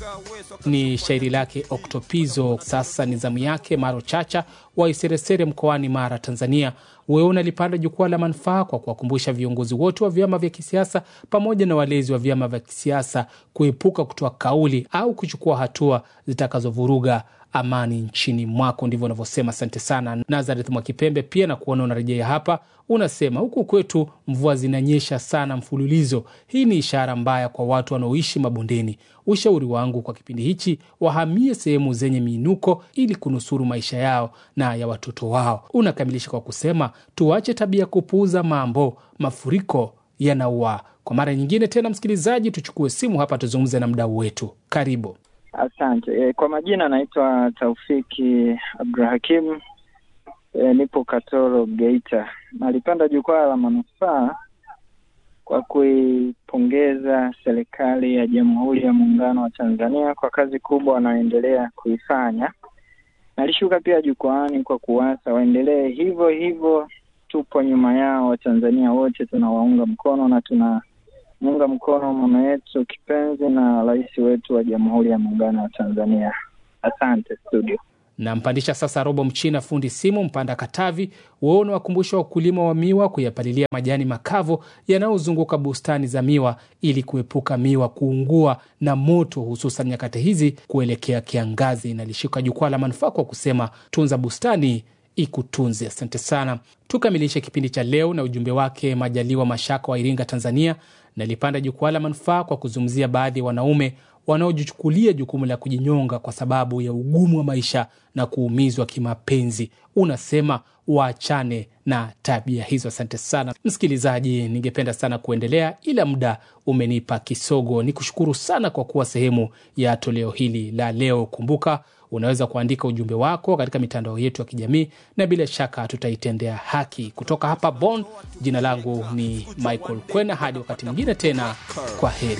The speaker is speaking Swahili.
Ni shairi lake Oktopizo. Sasa ni zamu yake Maro Chacha wa Iseresere mkoani Mara, Tanzania. Wewe unalipanda jukwaa la manufaa kwa kuwakumbusha viongozi wote wa vyama vya kisiasa pamoja na walezi wa vyama vya kisiasa kuepuka kutoa kauli au kuchukua hatua zitakazovuruga amani nchini mwako. Ndivyo unavyosema. Asante sana Nazareth Mwakipembe. Pia na kuona unarejea hapa, unasema huku kwetu mvua zinanyesha sana mfululizo. Hii ni ishara mbaya kwa watu wanaoishi mabondeni. Ushauri wangu kwa kipindi hichi, wahamie sehemu zenye miinuko ili kunusuru maisha yao na ya watoto wao. Unakamilisha kwa kusema tuache tabia kupuuza mambo, mafuriko yanaua. Kwa mara nyingine tena, msikilizaji, tuchukue simu hapa tuzungumze na mdau wetu. Karibu. Asante. Kwa majina naitwa Taufiki Abdulhakim. Nipo Katoro, Geita. Nalipanda jukwaa la manufaa kwa kuipongeza serikali ya Jamhuri ya Muungano wa Tanzania kwa kazi kubwa wanayoendelea kuifanya. Nalishuka pia jukwaani kwa kuwasa waendelee hivyo hivyo. Tupo nyuma yao, Watanzania wote tunawaunga mkono na tunaunga mkono mama yetu kipenzi na rais wetu wa Jamhuri ya Muungano wa Tanzania. Asante studio. Na mpandisha sasa Robo Mchina, fundi simu Mpanda Katavi. Waona wakumbusha wakulima wa miwa kuyapalilia majani makavu yanayozunguka bustani za miwa ili kuepuka miwa kuungua na moto, hususan nyakati hizi kuelekea kiangazi. Nalishika jukwaa la manufaa kwa kusema tunza bustani ikutunze. Asante sana. Tukamilishe kipindi cha leo na ujumbe wake Majaliwa Mashaka wa Iringa, Tanzania. Nalipanda jukwaa la manufaa kwa kuzungumzia baadhi ya wanaume wanaojichukulia jukumu la kujinyonga kwa sababu ya ugumu wa maisha na kuumizwa kimapenzi. Unasema waachane na tabia hizo. Asante sana msikilizaji, ningependa sana kuendelea ila muda umenipa kisogo. Nikushukuru sana kwa kuwa sehemu ya toleo hili la leo. Kumbuka unaweza kuandika ujumbe wako katika mitandao yetu ya kijamii na bila shaka tutaitendea haki. Kutoka hapa Bonn, jina langu ni Michael Kwena. Hadi wakati mwingine tena, kwa heri.